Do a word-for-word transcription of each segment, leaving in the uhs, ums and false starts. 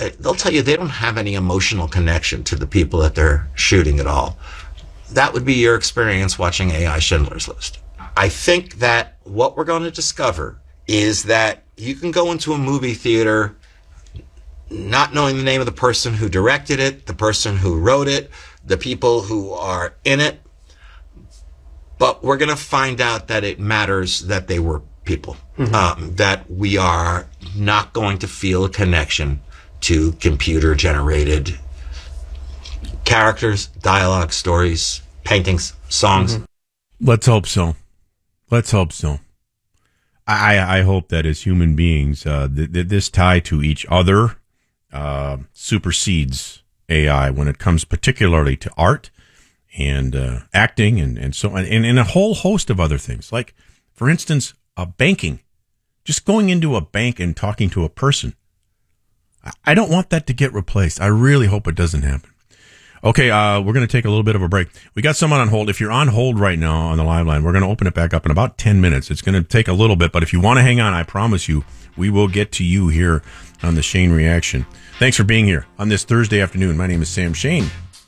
they'll tell you they don't have any emotional connection to the people that they're shooting at all. That would be your experience watching A I Schindler's List. I think that what we're going to discover is that you can go into a movie theater not knowing the name of the person who directed it, the person who wrote it, the people who are in it, but we're going to find out that it matters that they were people, mm-hmm. um, that we are not going to feel a connection to computer-generated characters, dialogue, stories, paintings, songs. Mm-hmm. Let's hope so. Let's hope so. I, I hope that as human beings, uh, th- th- this tie to each other uh, supersedes A I when it comes particularly to art and uh, acting and, and so on, and, and a whole host of other things. Like, for instance, uh, banking. Just going into a bank and talking to a person. I, I don't want that to get replaced. I really hope it doesn't happen. Okay, uh, we're going to take a little bit of a break. We got someone on hold. If you're on hold right now on the live line, we're going to open it back up in about ten minutes. It's going to take a little bit, but if you want to hang on, I promise you, we will get to you here on the Shane Reaction. Thanks for being here on this Thursday afternoon. My name is Sam Shane.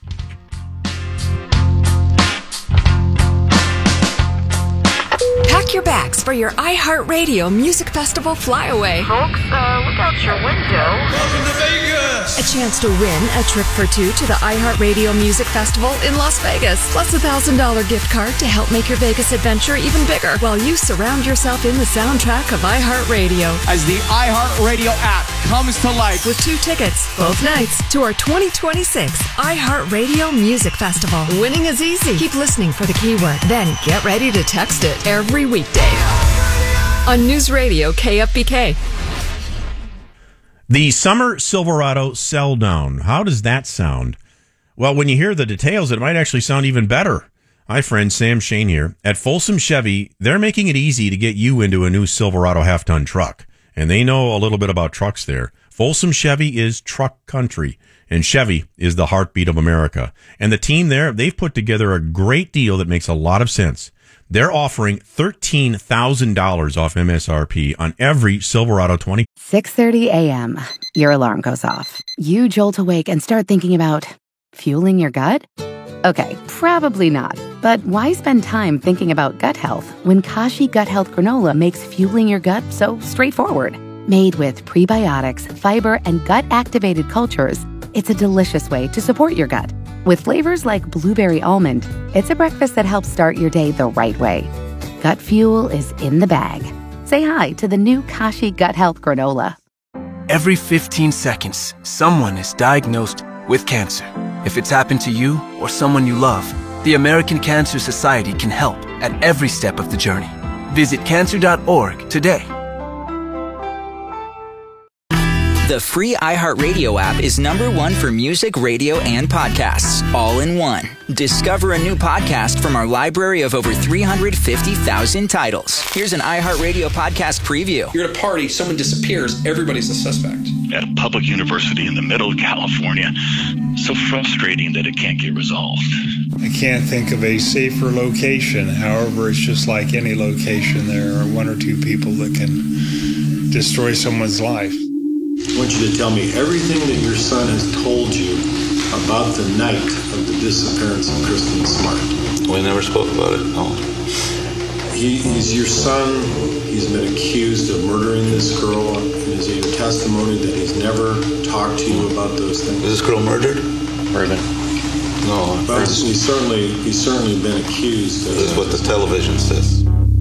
Pack your bags for your iHeartRadio Music Festival flyaway. Folks, uh, look out your window. Welcome to Vegas! A chance to win a trip for two to the iHeartRadio Music Festival in Las Vegas, plus a one thousand dollars gift card to help make your Vegas adventure even bigger while you surround yourself in the soundtrack of iHeartRadio. As the iHeartRadio app comes to life. With two tickets, both nights, to our twenty twenty-six iHeartRadio Music Festival. Winning is easy. Keep listening for the keyword, then get ready to text it every weekday on News Radio K F B K. The Summer Silverado sell down. How does that sound? Well, when you hear the details, it might actually sound even better. Hi, friend, Sam Shane here. At Folsom Chevy, they're making it easy to get you into a new Silverado half-ton truck. And they know a little bit about trucks there. Folsom Chevy is truck country, and Chevy is the heartbeat of America. And the team there, they've put together a great deal that makes a lot of sense. They're offering thirteen thousand dollars off M S R P on every Silverado twenty. six thirty a.m. Your alarm goes off. You jolt awake and start thinking about fueling your gut? Okay, probably not. But why spend time thinking about gut health when Kashi Gut Health Granola makes fueling your gut so straightforward? Made with prebiotics, fiber, and gut-activated cultures, it's a delicious way to support your gut. With flavors like blueberry almond, it's a breakfast that helps start your day the right way. Gut fuel is in the bag. Say hi to the new Kashi Gut Health Granola. Every fifteen seconds, someone is diagnosed with cancer. If it's happened to you or someone you love, the American Cancer Society can help at every step of the journey. Visit cancer dot org today. The free iHeartRadio app is number one for music, radio, and podcasts, all in one. Discover a new podcast from our library of over three hundred fifty thousand titles. Here's an iHeartRadio podcast preview. You're at a party, someone disappears, everybody's a suspect. At a public university in the middle of California, so frustrating that it can't get resolved. I can't think of a safer location. However, it's just like any location. There are one or two people that can destroy someone's life. I want you to tell me everything that your son has told you about the night of the disappearance of Kristen Smart. We never spoke about it, no. He, he's your son. He's been accused of murdering this girl. And is it your testimony that he's never talked to you about those things? Is this girl murdered? Murdered. No. But he's certainly, he's certainly been accused. This is what the television says.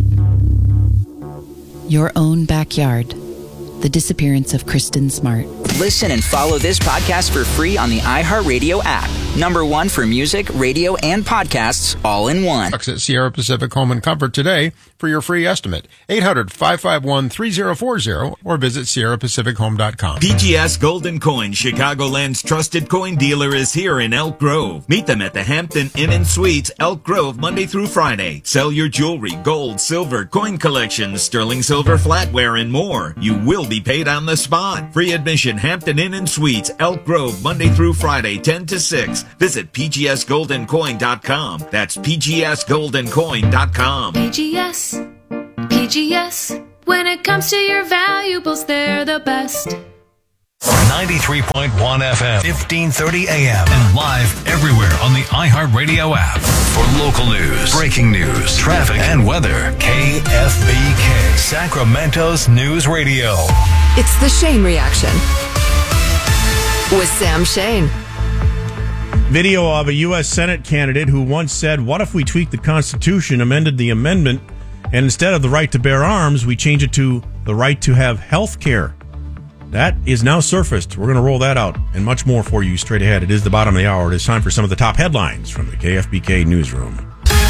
Your own backyard. The disappearance of Kristen Smart. Listen and follow this podcast for free on the iHeartRadio app. Number one for music, radio, and podcasts, all in one. At Sierra Pacific Home and Comfort today for your free estimate. eight hundred, five five one, three zero four zero or visit sierra pacific home dot com. P G S Golden Coin, Chicagoland's trusted coin dealer, is here in Elk Grove. Meet them at the Hampton Inn and Suites, Elk Grove, Monday through Friday. Sell your jewelry, gold, silver, coin collections, sterling silver flatware, and more. You will be paid on the spot. Free admission, Hampton Inn and Suites, Elk Grove, Monday through Friday, ten to six. Visit P G S golden coin dot com. That's P G S golden coin dot com. P G S, P G S, when it comes to your valuables, they're the best. ninety-three point one F M, fifteen thirty A M, and live everywhere on the iHeartRadio app. For local news, breaking news, traffic, and weather, K F B K, Sacramento's News Radio. It's the Shane Reaction with Sam Shane. Video of a U S Senate candidate who once said, "What if we tweaked the Constitution, amended the amendment, and instead of the right to bear arms, we change it to the right to have health care?" That is now surfaced. We're going to roll that out and much more for you straight ahead. It is the bottom of the hour. It is time for some of the top headlines from the K F B K newsroom.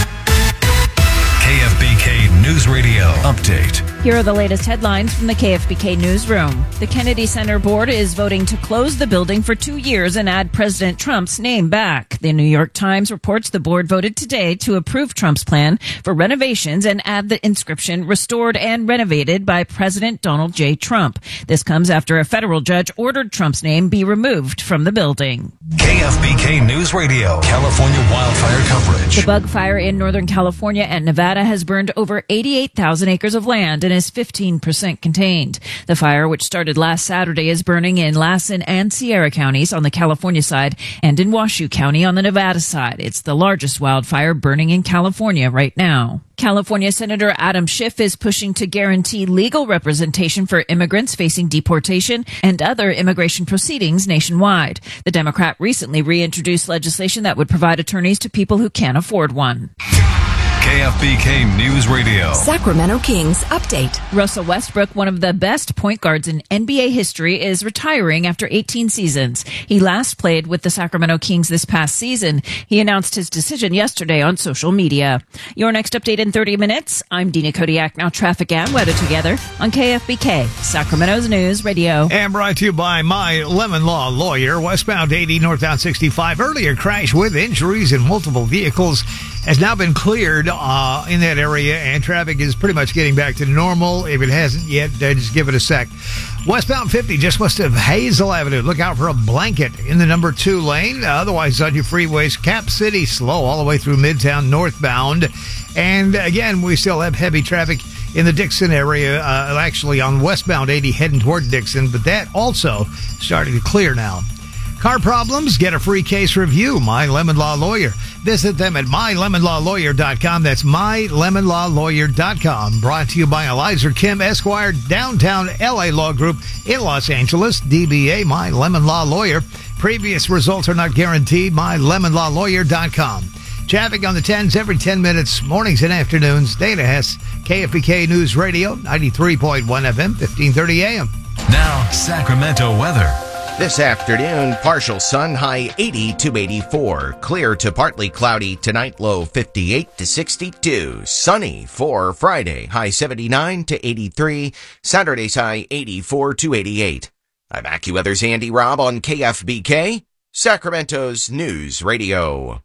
K F B K News Radio update. Here are the latest headlines from the K F B K newsroom. The Kennedy Center Board is voting to close the building for two years and add President Trump's name back. The New York Times reports the board voted today to approve Trump's plan for renovations and add the inscription "Restored and Renovated by President Donald J. Trump." This comes after a federal judge ordered Trump's name be removed from the building. K F B K News Radio, California wildfire coverage. The bug fire in Northern California and Nevada has burned over eighty-eight thousand acres of land and is fifteen percent contained. The fire, which started last Saturday, is burning in Lassen and Sierra counties on the California side and in Washoe County on the Nevada side. It's the largest wildfire burning in California right now. California Senator Adam Schiff is pushing to guarantee legal representation for immigrants facing deportation and other immigration proceedings nationwide. The Democrat recently reintroduced legislation that would provide attorneys to people who can't afford one. K F B K News Radio. Sacramento Kings update. Russell Westbrook, one of the best point guards in N B A history, is retiring after eighteen seasons. He last played with the Sacramento Kings this past season. He announced his decision yesterday on social media. Your next update in thirty minutes. I'm Dina Kodiak. Now traffic and weather together on K F B K, Sacramento's News Radio. And brought to you by My Lemon Law Lawyer. Westbound eighty, northbound sixty-five. Earlier crash with injuries in multiple vehicles has now been cleared uh, in that area, and traffic is pretty much getting back to normal. If it hasn't yet, uh, just give it a sec. Westbound fifty, just west of Hazel Avenue. Look out for a blanket in the number two lane. Otherwise, on your freeways, Cap City slow all the way through Midtown northbound. And again, we still have heavy traffic in the Dixon area, uh, actually on westbound eighty heading toward Dixon, but that also starting to clear now. Car problems? Get a free case review. My Lemon Law Lawyer. Visit them at my lemon law lawyer dot com. That's my lemon law lawyer dot com. Brought to you by Eliza Kim Esquire, Downtown L A Law Group in Los Angeles. D B A, My Lemon Law Lawyer. Previous results are not guaranteed. my lemon law lawyer dot com. Traffic on the tens every ten minutes, mornings and afternoons. Dana Hess, K F B K News Radio, ninety-three point one F M, fifteen thirty A M. Now, Sacramento weather. This afternoon, partial sun, high eighty to eighty-four. Clear to partly cloudy tonight, low fifty-eight to sixty-two. Sunny for Friday, high seventy-nine to eighty-three. Saturday's high eighty-four to eighty-eight. I'm AccuWeather's Andy Robb on K F B K, Sacramento's News Radio.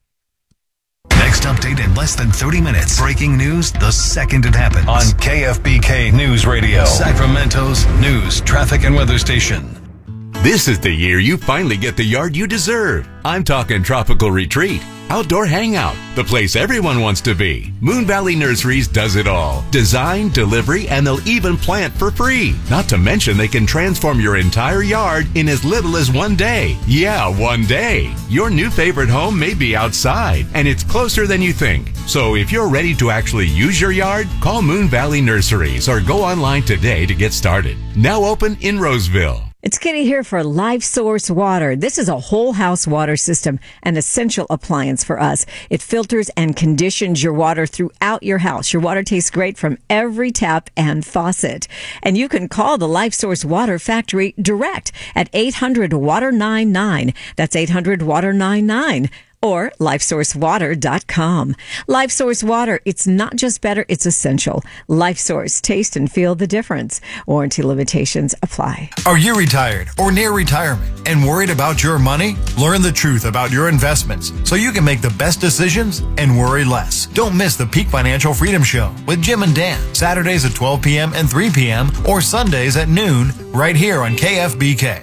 Next update in less than thirty minutes. Breaking news the second it happens. On K F B K News Radio, Sacramento's news, traffic, and weather station. This is the year you finally get the yard you deserve. I'm talking tropical retreat, outdoor hangout, the place everyone wants to be. Moon Valley Nurseries does it all. Design, delivery, and they'll even plant for free. Not to mention they can transform your entire yard in as little as one day. Yeah, one day. Your new favorite home may be outside, and it's closer than you think. So if you're ready to actually use your yard, call Moon Valley Nurseries or go online today to get started. Now open in Roseville. It's Kitty here for Life Source Water. This is a whole house water system, an essential appliance for us. It filters and conditions your water throughout your house. Your water tastes great from every tap and faucet. And you can call the Life Source Water Factory direct at eight hundred water ninety-nine. That's eight hundred water ninety-nine. Or life source water dot com. LifeSource Water, it's not just better, it's essential. LifeSource, taste and feel the difference. Warranty limitations apply. Are you retired or near retirement and worried about your money? Learn the truth about your investments so you can make the best decisions and worry less. Don't miss the Peak Financial Freedom Show with Jim and Dan, Saturdays at twelve p.m. and three p.m. or Sundays at noon right here on K F B K.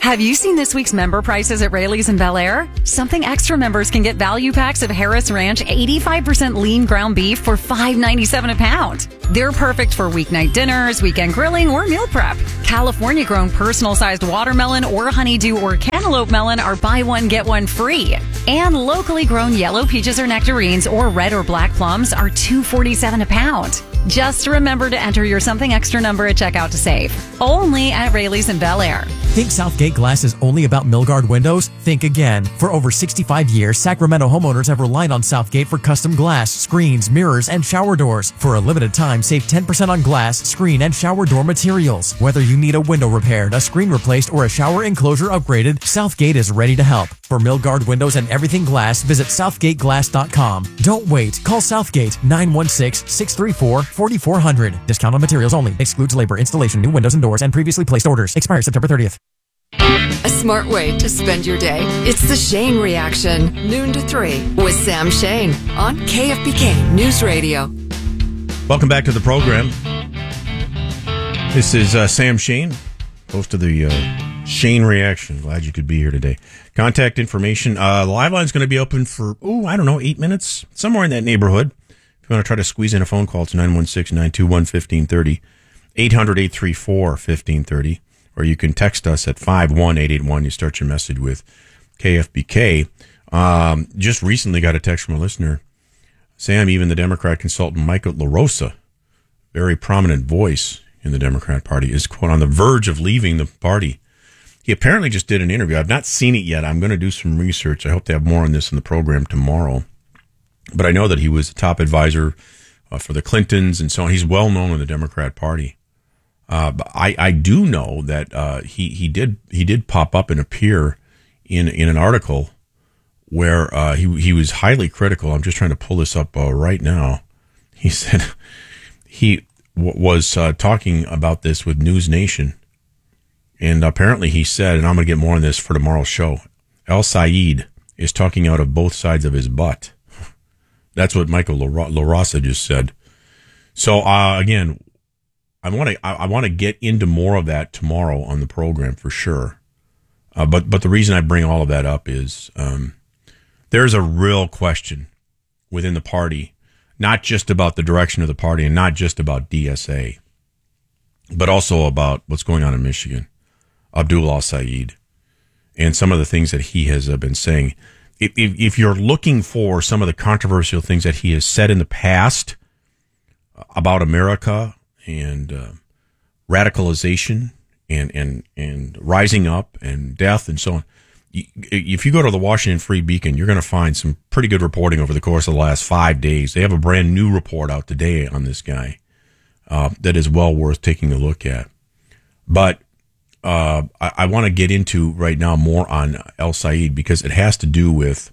Have you seen this week's member prices at Rayleigh's in Bel Air? Something Extra members can get value packs of Harris Ranch eighty-five percent lean ground beef for five ninety-seven a pound. They're perfect for weeknight dinners, weekend grilling, or meal prep. California-grown personal-sized watermelon or honeydew or cantaloupe melon are buy one, get one free. And locally grown yellow peaches or nectarines or red or black plums are two forty-seven a pound. Just remember to enter your Something Extra number at checkout to save. Only at Rayleigh's in Bel Air. Think Southgate Glass is only about Milgard windows? Think again. For over sixty-five years, Sacramento homeowners have relied on Southgate for custom glass, screens, mirrors, and shower doors. For a limited time, save ten percent on glass, screen, and shower door materials. Whether you need a window repaired, a screen replaced, or a shower enclosure upgraded, Southgate is ready to help. For Milgard windows and everything glass, visit southgate glass dot com. Don't wait. Call Southgate nine one six, six three four, four four zero zero. Discount on materials only. Excludes labor, installation, new windows and doors, and previously placed orders. Expires September thirtieth. A smart way to spend your day. It's the Shane Reaction, noon to three, with Sam Shane on K F B K News Radio. Welcome back to the program. This is uh, Sam Shane, host of the uh, Shane Reaction. Glad you could be here today. Contact information. Uh, the live line is going to be open for, oh, I don't know, eight minutes, somewhere in that neighborhood. If you want to try to squeeze in a phone call, it's nine one six, nine two one, one five three zero, eight hundred, eight three four, one five three zero. Or you can text us at five one eight eight one. You start your message with K F B K. Um, just recently got a text from a listener. Sam, even the Democrat consultant Michael LaRosa, very prominent voice in the Democrat Party, is, quote, on the verge of leaving the party. He apparently just did an interview. I've not seen it yet. I'm going to do some research. I hope to have more on this in the program tomorrow. But I know that he was a top advisor uh, for the Clintons and so on. He's well known in the Democrat Party. Uh, but I, I do know that uh, he he did he did pop up and appear in in an article where uh, he he was highly critical. I'm just trying to pull this up uh, right now. He said he w- was uh, talking about this with News Nation, and apparently he said, and I'm going to get more on this for tomorrow's show, El-Sayed is talking out of both sides of his butt. That's what Michael LaRosa just said. So uh, again. I want to I want to get into more of that tomorrow on the program for sure, uh, but but the reason I bring all of that up is um, there's a real question within the party, not just about the direction of the party and not just about D S A, but also about what's going on in Michigan, Abdul El-Sayed, and some of the things that he has uh, been saying. If, if if you're looking for some of the controversial things that he has said in the past about America and uh, radicalization and, and, and rising up and death and so on. If you go to the Washington Free Beacon, you're going to find some pretty good reporting over the course of the last five days. They have a brand new report out today on this guy uh, that is well worth taking a look at. But uh, I, I want to get into right now more on El-Sayed because it has to do with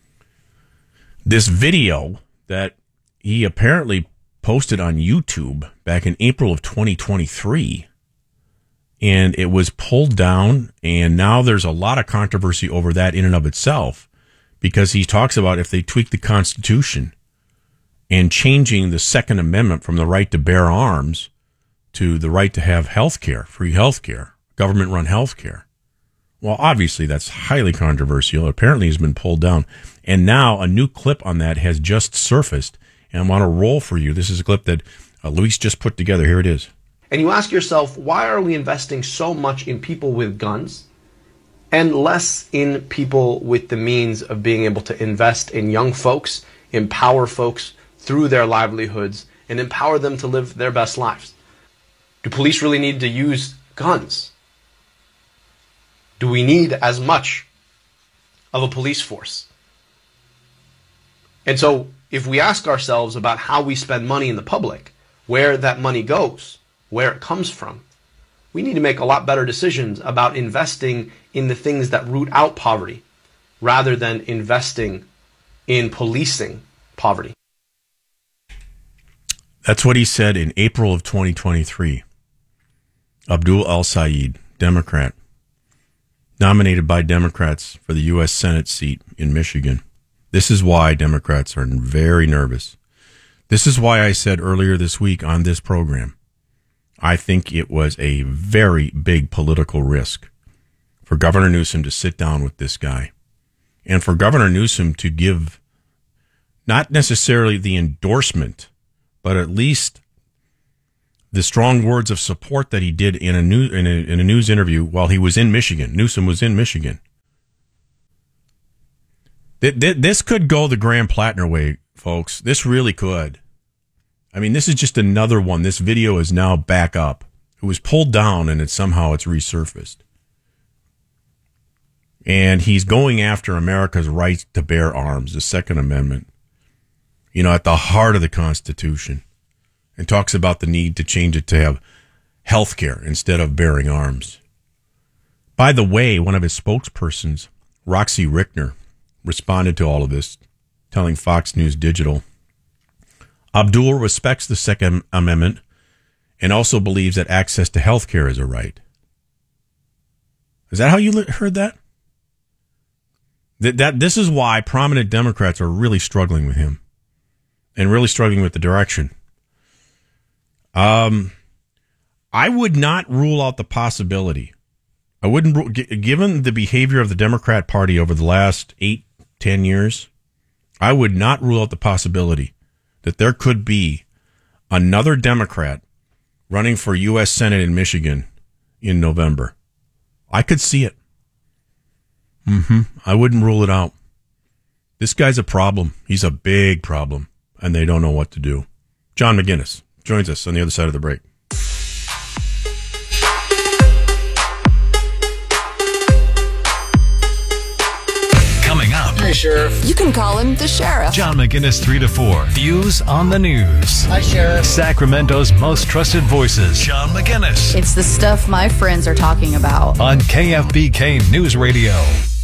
this video that he apparently posted on YouTube back in April of twenty twenty-three, and it was pulled down, and now there's a lot of controversy over that in and of itself, because he talks about if they tweak the Constitution and changing the Second Amendment from the right to bear arms to the right to have health care, free health care, government-run health care. Well, obviously that's highly controversial. Apparently has been pulled down, and now a new clip on that has just surfaced. And I want to roll for you. This is a clip that uh, Luis just put together. Here it is. And you ask yourself, why are we investing so much in people with guns and less in people with the means of being able to invest in young folks, empower folks through their livelihoods, and empower them to live their best lives? Do police really need to use guns? Do we need as much of a police force? And so, if we ask ourselves about how we spend money in the public, where that money goes, where it comes from, we need to make a lot better decisions about investing in the things that root out poverty rather than investing in policing poverty. That's what he said in April of twenty twenty-three. Abdul El-Sayed, Democrat, nominated by Democrats for the U S Senate seat in Michigan. This is why Democrats are very nervous. This is why I said earlier this week on this program, I think it was a very big political risk for Governor Newsom to sit down with this guy and for Governor Newsom to give not necessarily the endorsement, but at least the strong words of support that he did in a, new, in a, in a news interview while he was in Michigan. Newsom was in Michigan. This could go the Graham Plattner way, folks. This really could. I mean, this is just another one. This video is now back up. It was pulled down and it somehow it's resurfaced. And he's going after America's right to bear arms, the Second Amendment, you know, at the heart of the Constitution, and talks about the need to change it to have health care instead of bearing arms. By the way, one of his spokespersons, Roxy Rickner, responded to all of this, telling Fox News Digital, Abdul respects the Second Amendment and also believes that access to health care is a right. Is that how you heard that? That, that this is why prominent Democrats are really struggling with him and really struggling with the direction. Um, I would not rule out the possibility. I wouldn't, given the behavior of the Democrat Party over the last eight, ten years, I would not rule out the possibility that there could be another Democrat running for U S Senate in Michigan in November. I could see it. Mm-hmm. I wouldn't rule it out. This guy's a problem. He's a big problem, and they don't know what to do. John McGinnis joins us on the other side of the break. Coming up. Hey, Sheriff. You can call him the Sheriff. John McGinnis, three to four. Views on the news. Hi, Sheriff. Sacramento's most trusted voices. John McGinnis. It's the stuff my friends are talking about. On K F B K News Radio.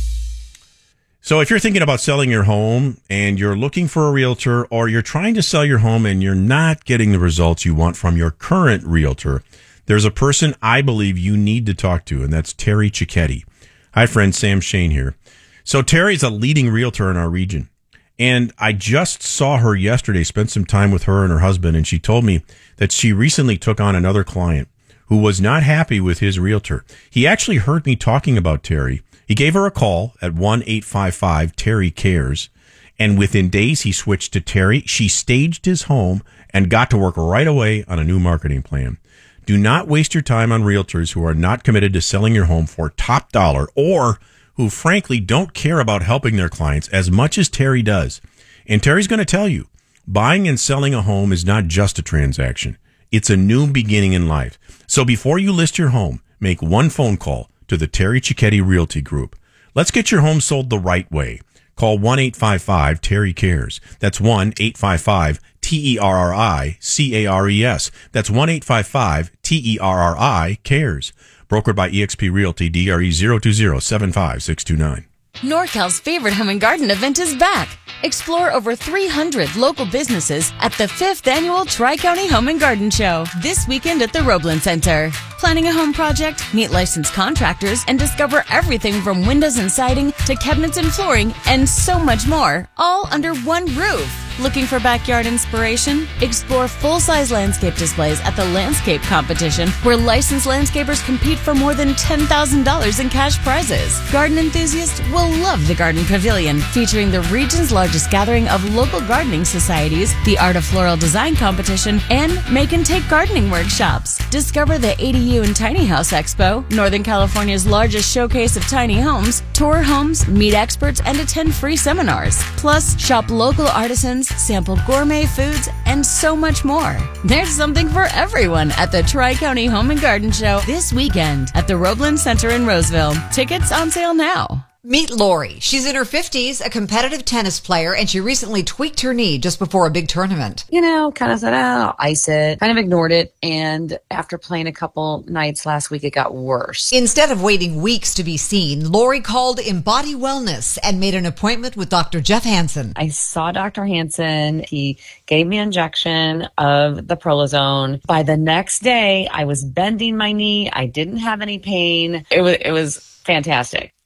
So if you're thinking about selling your home and you're looking for a realtor, or you're trying to sell your home and you're not getting the results you want from your current realtor, there's a person I believe you need to talk to, and that's Terry Cicchetti. Hi, friend. Sam Shane here. So Terry's a leading realtor in our region, and I just saw her yesterday, spent some time with her and her husband, and she told me that she recently took on another client who was not happy with his realtor. He actually heard me talking about Terry. He gave her a call at one eight five five Terry Cares, and within days he switched to Terry. She staged his home and got to work right away on a new marketing plan. Do not waste your time on realtors who are not committed to selling your home for top dollar, or who frankly don't care about helping their clients as much as Terry does. And Terry's going to tell you, buying and selling a home is not just a transaction. It's a new beginning in life. So before you list your home, make one phone call to the Terry Cicchetti Realty Group. Let's get your home sold the right way. Call one eight five five Terry Cares. That's one eight five five T E R R I C A R E S. That's one eight five five T E R R I Cares. Brokered by eXp Realty, D R E zero two zero seven five six two nine. NorCal's favorite home and garden event is back. Explore over three hundred local businesses at the fifth Annual Tri-County Home and Garden Show this weekend at the Roeblen Center. Planning a home project? Meet licensed contractors and discover everything from windows and siding to cabinets and flooring and so much more, all under one roof. Looking for backyard inspiration? Explore full-size landscape displays at the Landscape Competition, where licensed landscapers compete for more than ten thousand dollars in cash prizes. Garden enthusiasts will love the Garden Pavilion, featuring the region's largest gathering of local gardening societies, the Art of Floral Design Competition, and make-and-take gardening workshops. Discover the A D U and Tiny House Expo, Northern California's largest showcase of tiny homes, tour homes, meet experts, and attend free seminars. Plus, shop local artisans, sample gourmet foods, and so much more. There's something for everyone at the Tri-County Home and Garden Show this weekend at the Roeblen Center in Roseville. Tickets on sale now. Meet Lori. She's in her fifties, a competitive tennis player, and she recently tweaked her knee just before a big tournament. You know, kind of said, oh, I'll ice it. Kind of ignored it. And after playing a couple nights last week, it got worse. Instead of waiting weeks to be seen, Lori called Embody Wellness and made an appointment with Doctor Jeff Hansen. I saw Doctor Hansen. He gave me an injection of the Prolozone. By the next day, I was bending my knee. I didn't have any pain. It was, it was fantastic.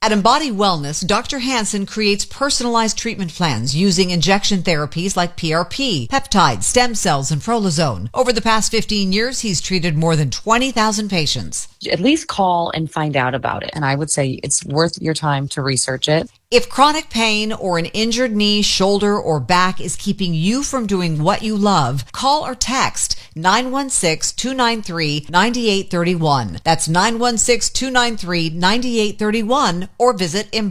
At Embody Wellness, Doctor Hansen creates personalized treatment plans using injection therapies like P R P, peptides, stem cells, and prolozone. Over the past fifteen years, he's treated more than twenty thousand patients. At least call and find out about it. And I would say it's worth your time to research it. If chronic pain or an injured knee, shoulder, or back is keeping you from doing what you love, call or text nine one six, two nine three, nine eight three one. That's nine one six, two nine three, nine eight three one or visit Embody.